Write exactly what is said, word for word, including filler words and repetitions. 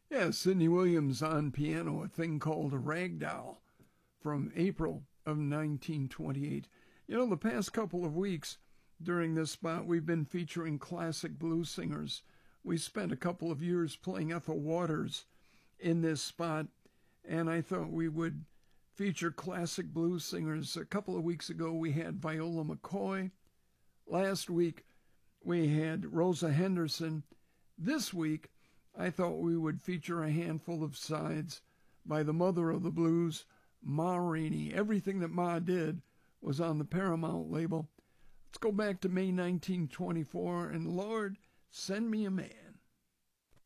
Yeah, Sidney Williams on piano, a thing called a Ragdoll from April of nineteen twenty-eight. You know, the past couple of weeks during this spot, we've been featuring classic blues singers. We spent a couple of years playing Ethel Waters in this spot, and I thought we would feature classic blues singers. A couple of weeks ago, we had Viola McCoy. Last week, we had Rosa Henderson. This week, I thought we would feature a handful of sides by the mother of the blues, Ma Rainey. Everything that Ma did was on the Paramount label. Let's go back to May nineteen twenty-four, and Lord, send me a man.